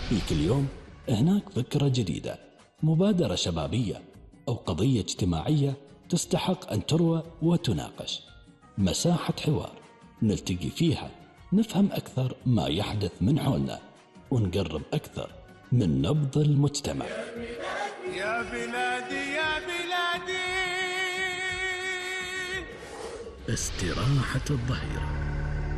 في كل يوم هناك فكرة جديدة، مبادرة شبابية أو قضية اجتماعية تستحق أن تروى وتناقش. مساحة حوار نلتقي فيها، نفهم أكثر ما يحدث من حولنا، ونقرب أكثر من نبض المجتمع. يا بلادي يا بلادي. استراحة الظهيرة.